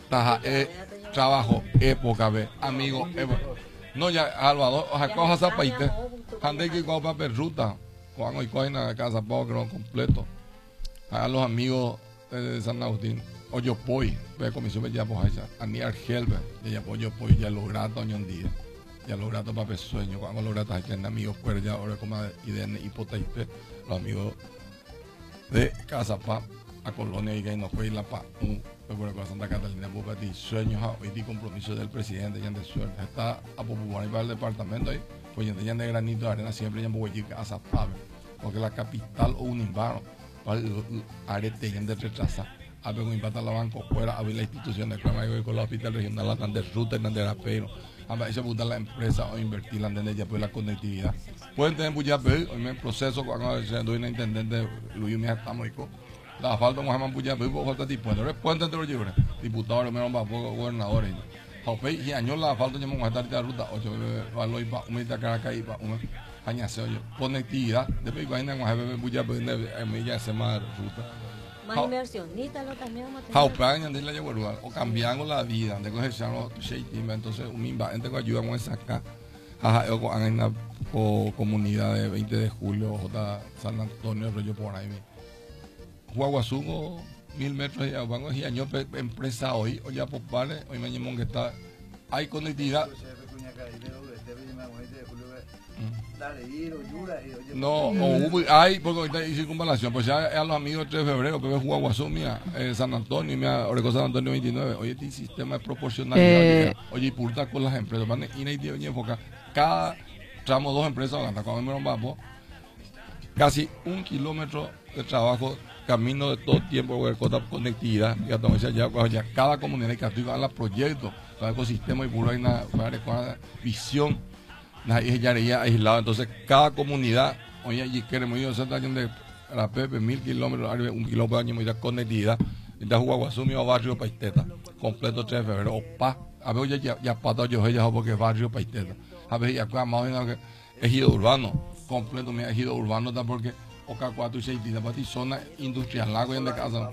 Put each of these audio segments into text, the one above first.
taja trabajo época ve amigo no ya Salvador jacoja zapaite ande que copa perruta cuando hay coina casa poco completo a los amigos de San Agustín Oyo Poi ve comisión ya pues esa ani Argelbe ya Oyo Poi ya lograto año día ya lograto para sueño cuando lograto hay amigos pues ya ahora como idea hipoteca los amigos de Casa Pa a Colonia y que no fue la Pa por Santa Catalina por ti sueños hoy di compromiso del presidente ya de suerte está a popular para el departamento ahí pues ya de granito de arena siempre ya voy a Casa Pa porque la capital o un invano para arete ya de retrasa a ver un impacto la banco fuera a ver la institución de Crema y con la hospital regional la tan de ruta y tan de rapero a ver se buscar la empresa o invertir la de ella pues la conectividad pueden tener mucha hoy me proceso cuando se doy una intendente Luis Mía estamos y la falta Mohamed Puya por falta de tipo no pueden tener libre diputados menos para gobernadores Jopé y año la falta llamamos a estar de ruta 8 valor para un media Caracas y para un añaseo yo conectividad después cuando hay una Puya en ya se más ruta más inversionista lo también Jaupaña de la llevarua o cambiando la vida de coger los sheitima entonces un mimba gente que ayuda con esa acá en una comunidad de 20 de julio J San Antonio Rollo por ahí Huaguazungo 1000 metros y Aguango y año empresa hoy o ya por vale hoy me llamó que está hay conectividad no, hay porque ahorita hay circunvalación, pues ya a los amigos del 3 de febrero, pero Huaguazú, mía, San Antonio, mía, Oreco San Antonio 29, oye, este sistema de proporcionalidad, oye, y purta con las empresas, van y no enfocar, cada tramo 2 empresas, cuando me vamos, casi 1 kilómetro de trabajo, camino de todo tiempo, conectividad, y hasta ya cada comunidad que activa los proyectos, cada ecosistema y puro hay una visión. Ya aislado, entonces cada comunidad, oye, y queremos ir a hacer de la Pepe, 1000 kilómetros, 1 kilómetro de año, y conectividad, y da Huaguazú, o barrio Paisteta, completo 3 de febrero, opa, a ver, ya pata yo, ya porque es barrio Paisteta, a ver, ya más o menos que ejido urbano, completo, mi ejido urbano, está porque Oca 4 y 6 días, para ti, zona industrial, lago en de casa.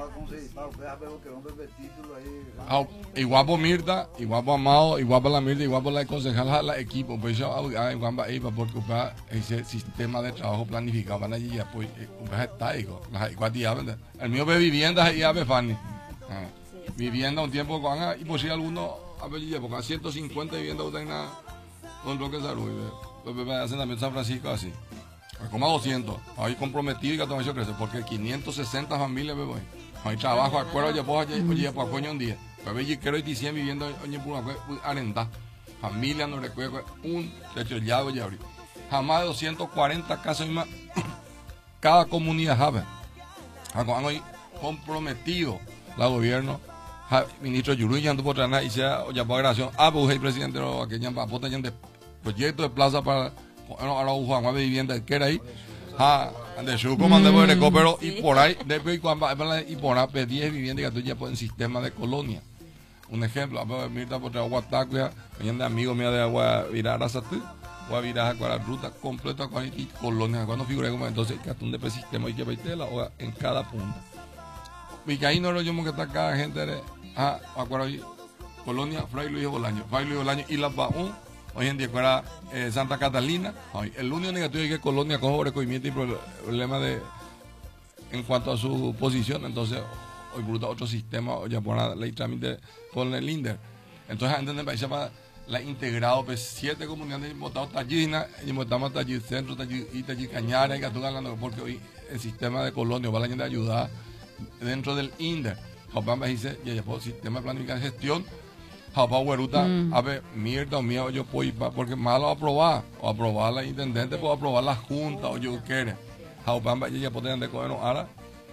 Igual por Mirta, igual por Amado, igual por la Mirta, igual por la concejal, la equipo, pues eso, igual para ahí, porque ese sistema de trabajo planificado, van allí, pues, es estático, el mío ve viviendas y ave Fanny. Vivienda un tiempo con y por si alguno, a ver, porque a 150 viviendas usted nada, un bloque de salud, pues me hacen también San Francisco así. Como a 200, ahí comprometido y que todo eso crece, porque 560 familias, bebé, hay trabajo, acuerdo, ya puedo, oye, pues coño un día, bebé, yo quiero ir 100 viviendo, oye, por una arenda, familia, no recuerdo, un techo ya ahorita, jamás de 240 casas más, cada comunidad, ¿sabes? Ahí comprometido, la gobierno, ministro Yurui, ya no puedo traer nada, y sea, ya por grabación, pues el presidente, aquella papota, ya de proyecto de plaza para. Ahora Juan de vivienda que era ahí de su comando pero y por ahí después y por ahí pedí vivienda que tú ya pueden sistema de colonia un ejemplo Mirta por agua tacua de amigos míos de agua virar a Satú o a virar a la ruta completa y colonia cuando figuré como entonces que un de sistema y que la hoja en cada punto y que ahí no lo llamo que está cada gente de acuerdo ahí colonia Fray Luis Bolaño y la Baún. Hoy en día fuera Santa Catalina, el único negativo es que Colonia coge recogimiento y problema de en cuanto a su posición, entonces hoy bruta otro sistema, ya por la ley trámite con el INDER. Entonces antes de país la integrado, pues 7 comunidades votados Tallina, y votamos Tallí Centro, Tallí Cañara, y que tú hablando porque hoy el sistema de Colonia va a de ayudar dentro del INDER. Japón dice, ya por sistema de planificación y gestión. Japón Hueruta, a ver, mierda o mío, yo puedo ir porque malo aprobar, o aprobar la intendente, puedo aprobar la junta, o yo quiere. Japón ya pueden de cogernos ahora,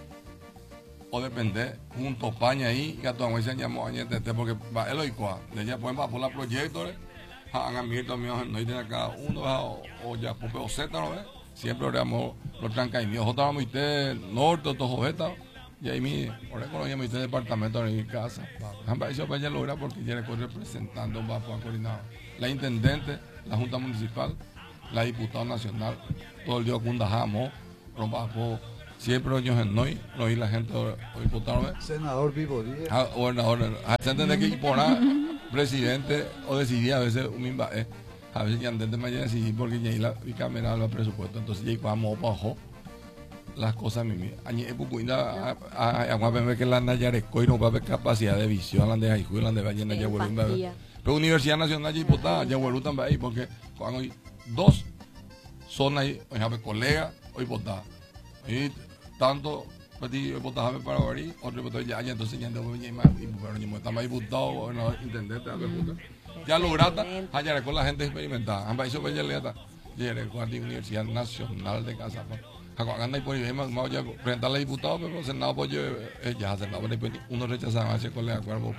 o depender, junto España ahí, que a todos se llamó a intendente, porque va el oicua, de ella pueden por la proyectos, hagan mierda o mío, no hay de cada uno, o ya, porque o Z, ¿no ves? Siempre oramos los trancas y mío, nosotros vamos a usted norte, otros jovetas. Y ahí mi, por eso conocíamos este departamento en mi casa. Eso para ella logra porque ella le representando un vapo coordinado. La intendente, la junta municipal, la diputada nacional, todo el día Cundajamo, un vapo siempre ellos no hay la gente hoy votaron. Senador Pipo Díaz. Gobernador, se entiende que por presidente o decidía a veces a veces ya antes de mañana decidir porque ya la bicameral el presupuesto, entonces ya vamos bajo las cosas mimi. Añe pucuina a ver que la Nayareco y no va a haber capacidad de visión, la de Haiku, la de Ballena ya vuelven. Pero Universidad Nacional ya votada, ya vuelven también ahí porque cuando hay dos zonas ahí, hay colegas hoy votadas. Y tanto Petit votaba para Bari, otro votó ya entonces ya no venía más y pero ni estaba ahí votado no intendente ya lograta allá con la gente experimentada amba hizo bella leata ya con la Universidad Nacional de Casapa cuando anda y por ahí más ya presentar a diputado pero senado pues ya senado después uno rechazaba ese colega cuerpo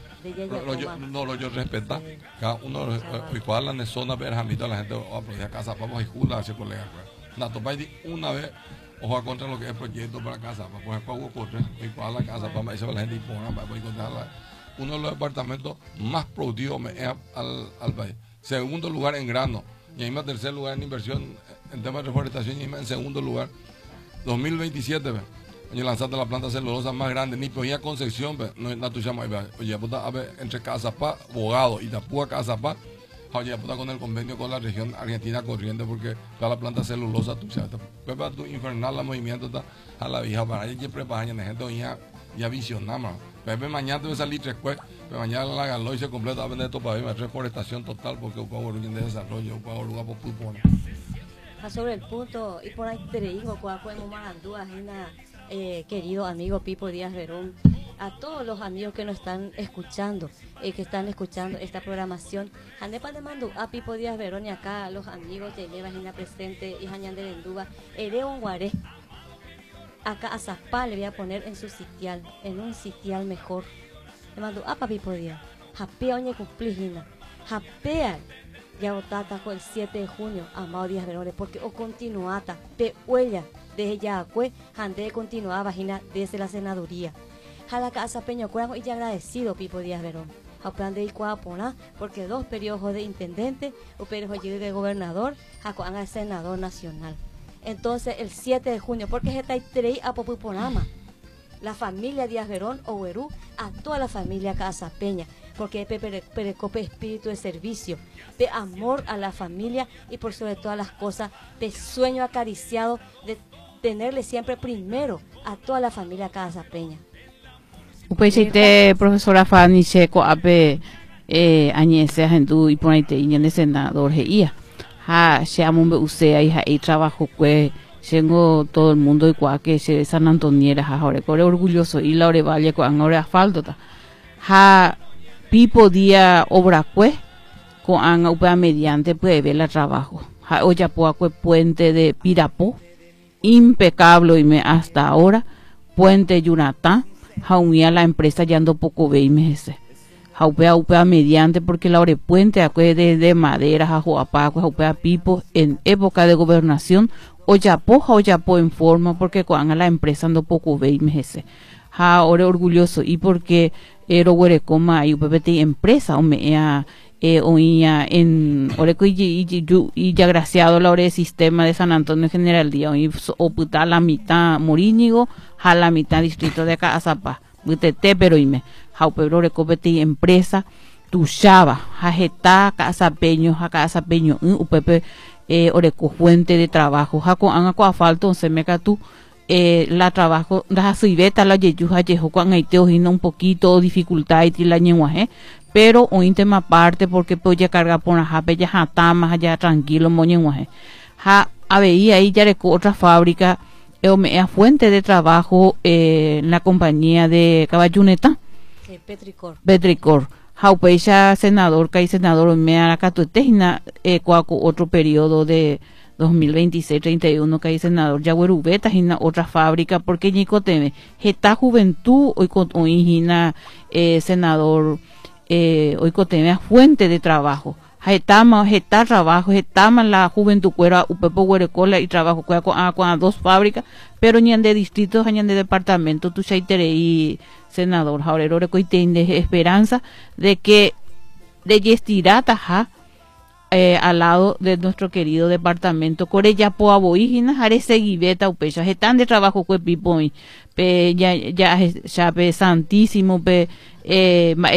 yo respetar cada uno igual la zona perjamito la gente apoya Casapa pues jula ese colega nato para una vez ojo contra lo que es el proyecto para casa, para poder correr y para la casa, para eso la gente impone, para encontrar uno de los departamentos más productivos al país. Segundo lugar en grano, y ahí más tercer lugar en inversión en temas de reforestación, y ahí en segundo lugar. 2027, año lanzaste la planta celulosa más grande, ni Pioña Concepción, no tu llama, oye, a ver, entre Casapá, Bogado y Tapúa Casapá. Oye, con el convenio con la región Argentina Corriente porque toda la planta celulosa tú sabes, para tu infernal la movimiento a la vieja para allá que preparan la gente ya visionamos. Pepe mañana debe salir tres pues, pero mañana la galó y se completa a vender esto para ver reforestación total porque un poco de desarrollo, un poco lugar por pulpón. Sobre el punto y por ahí te digo cuál fue Marandúa, querido amigo Pipo Díaz Verón, a todos los amigos que nos están escuchando, que están escuchando esta programación, Janepa de Mandu, a Pipo Díaz Verón y acá a los amigos de Levagina presente y Jañán de Lenduba, Ereon Guaré, acá a Zaspá le voy a poner en su sitial, en un sitial mejor. Le mando a Pipo Díaz, Japea oñe cumplijina, Japea. Ya votata con el 7 de junio, Amado Díaz Verón, porque o continuata, pe huella, desde ya acue, jande continuaba vagina desde la senaduría. Jala casa Peño Curango y ya agradecido Pipo Díaz Verón. A plan de Icuapona, porque 2 periodos de intendente, un periodo de gobernador, jacoan al senador nacional. Entonces, el 7 de junio, porque se está ahí a Popuponama, la familia Díaz Verón, Owerú, a toda la familia Casa Peña, porque perecope espíritu de servicio, de amor a la familia y por sobre todas las cosas, de sueño acariciado, de tenerle siempre primero a toda la familia Casa Peña. Upechite profesora Fanny Checo ape añese agendu y ponite iñan de senador heia. Ha seamumbe usea y ha trabajo que tengo todo el mundo y que se San Antoniera ha ahora orgulloso y la ore valle con ahora asfalto ta. Ha Pipo día obra pues con upea mediante puede ver el trabajo. Ha olla poaque puente de Pirapó impecable y me hasta ahora puente Yunatán. Jaunia la empresa ya ando poco veime ese. Jaupea mediante porque la ore puente acue de madera, jajoapaco, jaupea Pipo en época de gobernación o yapo en forma porque cuando la empresa ando poco veime ese. Ja ore orgulloso y porque ero huerecoma y uppt empresa o me oía en oreco y ya graciado la ore sistema de San Antonio General Día y oputa la mitad Morínigo a la mitad distrito de Casapa butete pero ime jaupebro oreco peti empresa tu chava jajeta casapeño upepe oreco fuente de trabajo jaco angaco asfalto se me catu la trabajo la suibeta la yeyuja yejo cuan aiteo hina un poquito dificultad y la ñeguaje pero un tema aparte porque podía cargar por la jape ya jatama allá tranquilo moñeguaje ja veía ahí ya reco otra fábrica me fuente de trabajo en la compañía de Caballuneta Petricor jaupecha senador kai senador me aracatutejina cuaco otro periodo de 2026-31 que hay senador Yaguerubeta hina otra fábrica porque ñicoteme geta juventud hoy con hina senador hoy coteme fuente de trabajo geta trabajo getama la juventud cuera upepo huerecola y trabajo cuera con 2 fábricas pero ñan de distritos ñan de departamento tu y senador jaurero recoitein de esperanza de que de yestirata al lado de nuestro querido departamento Corella Poaboígina, Jare Seguibeta Upecha, están de trabajo Cuepipoy, pe ya pe santísimo, pe